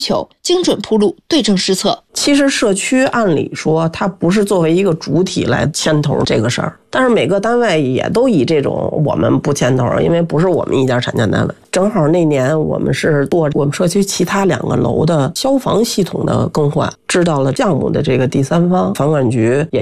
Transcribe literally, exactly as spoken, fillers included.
求，精准铺路，对症施策。 其实社区按理说它不是作为一个主体来牵头这个事儿，但是每个单位也都以这种我们不牵头，因为不是我们一家产检单位。正好那年我们是做我们社区其他两个楼的消防系统的更换，知道了项目的这个第三方房管局也